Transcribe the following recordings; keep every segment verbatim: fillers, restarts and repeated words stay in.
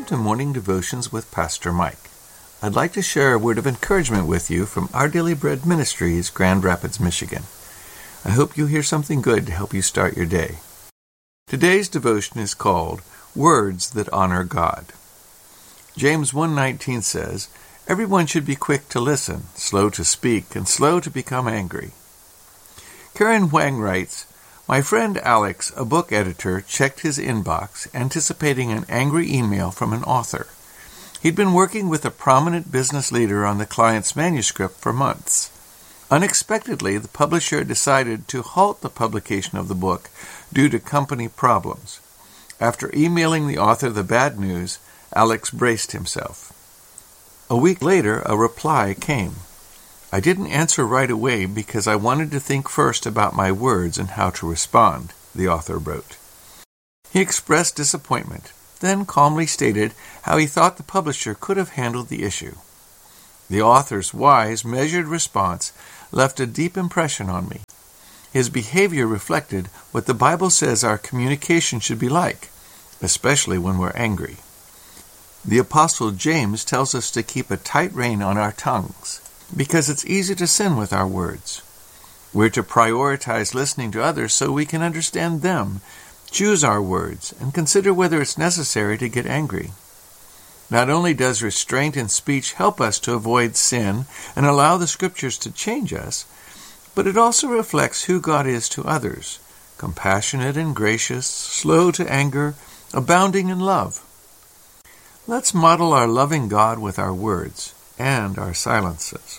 to Morning Devotions with Pastor Mike. I'd like to share a word of encouragement with you from Our Daily Bread Ministries, Grand Rapids, Michigan. I hope you hear something good to help you start your day. Today's devotion is called Words That Honor God. James one nineteen says, "Everyone should be quick to listen, slow to speak, and slow to become angry." Karen Huang writes, "My friend Alex, a book editor, checked his inbox, anticipating an angry email from an author. He'd been working with a prominent business leader on the client's manuscript for months. Unexpectedly, the publisher decided to halt the publication of the book due to company problems. After emailing the author the bad news, Alex braced himself. A week later, a reply came. I didn't answer right away because I wanted to think first about my words and how to respond," the author wrote. He expressed disappointment, then calmly stated how he thought the publisher could have handled the issue. The author's wise, measured response left a deep impression on me. His behavior reflected what the Bible says our communication should be like, especially when we're angry. The Apostle James tells us to keep a tight rein on our tongues, because it's easy to sin with our words. We're to prioritize listening to others so we can understand them, choose our words, and consider whether it's necessary to get angry. Not only does restraint in speech help us to avoid sin and allow the Scriptures to change us, but it also reflects who God is to others, compassionate and gracious, slow to anger, abounding in love. Let's model our loving God with our words and our silences.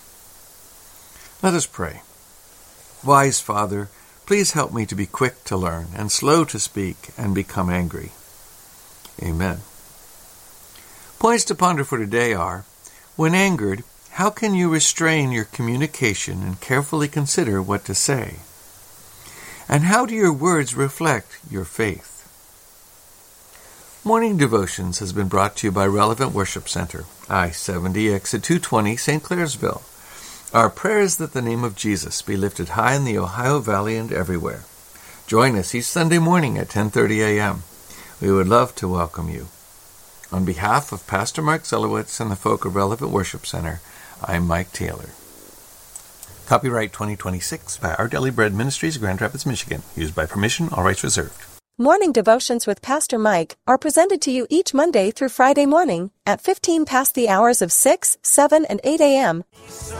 Let us pray. Wise Father, please help me to be quick to learn and slow to speak and become angry. Amen. Points to ponder for today are, when angered, how can you restrain your communication and carefully consider what to say? And how do your words reflect your faith? Morning Devotions has been brought to you by Relevant Worship Center, I seventy exit two twenty, Saint Clairsville. Our prayer is that the name of Jesus be lifted high in the Ohio Valley and everywhere. Join us each Sunday morning at ten thirty a.m. We would love to welcome you. On behalf of Pastor Mark Zelowitz and the folk of Relevant Worship Center, I'm Mike Taylor. Copyright twenty twenty-six by Our Daily Bread Ministries, Grand Rapids, Michigan. Used by permission, all rights reserved. Morning Devotions with Pastor Mike are presented to you each Monday through Friday morning at fifteen past the hours of six, seven, and eight a.m.